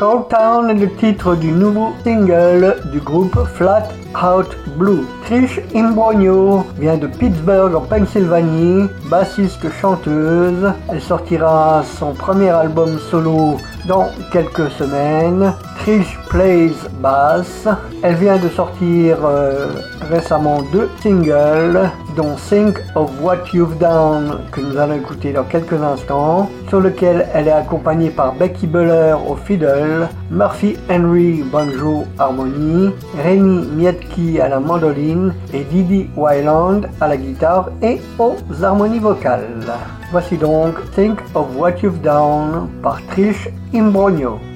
Cold Town est le titre du nouveau single du groupe Flat Out Blue. Trish Imbrogno vient de Pittsburgh en Pennsylvanie, bassiste-chanteuse. Elle sortira son premier album solo dans quelques semaines. Trish Plays Bass. Elle vient de sortir récemment 2 singles, dont Think of What You've Done, que nous allons écouter dans quelques instants, sur lequel elle est accompagnée par Becky Buller au fiddle, Murphy Henry banjo harmonie, Rémi Mietki à la mandoline et Didi Wyland à la guitare et aux harmonies vocales. Voici donc Think of What You've Done par Trish Imbrogno.